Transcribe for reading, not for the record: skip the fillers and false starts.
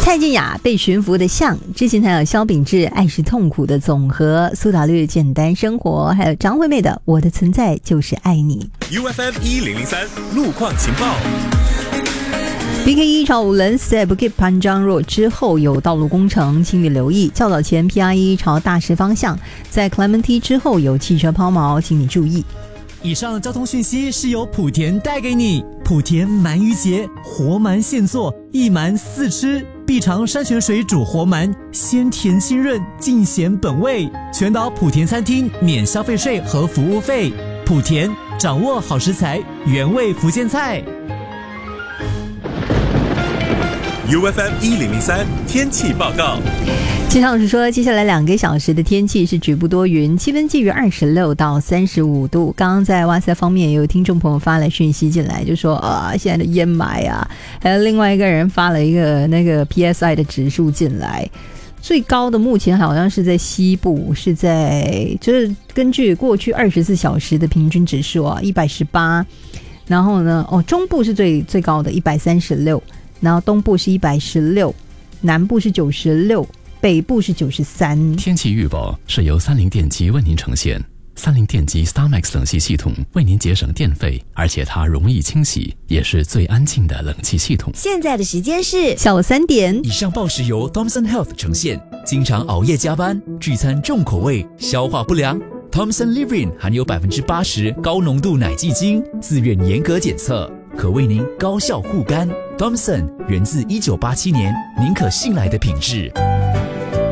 蔡健雅被驯服的象，之前还有萧秉治爱是痛苦的总和，苏打绿简单生活，还有张惠妹的我的存在就是爱你。 UFM1003 路况情报。 BK1 朝五轮 Step Bukit Panjang Road 之后有道路工程，请你留意。较早前 PR1 朝大石方向，在 Clementi 之后有汽车抛锚，请你注意。 以上交通讯息是由莆田带给你。莆田鳗鱼节，活鳗现做，一鳗四吃，必尝山泉水煮活鳗，鲜甜清润，尽显本味。全岛莆田餐厅免消费税和服务费。莆田掌握好食材，原味福建菜。 UFM1003 天气报告。 气象老师说，接下来2个小时的天气是局部多云，气温介于26到35度。刚刚在哇塞方面也有听众朋友发来讯息进来，就说现在的烟霾啊，还有另外一个人发了一个那个 PSI 的指数进来，最高的目前好像是在西部，是在就是根据过去24小时的平均指数啊118，然后呢中部是最高的136，然后东部是116，南部是96，北部是93。 天气预报是由30电机为您呈现。30电机 StarMax 冷气系统为您节省电费，而且它容易清洗，也是最安静的冷气系统。 现在的时间是下午3点。 以上报时由 Thomson Health 呈现。经常熬夜加班，聚餐重口味，消化不良。Thomson Living 含有80%高浓度奶基精，自愿严格检测，可为您高效护肝。Thomson 源自1987年，您可信赖的品质。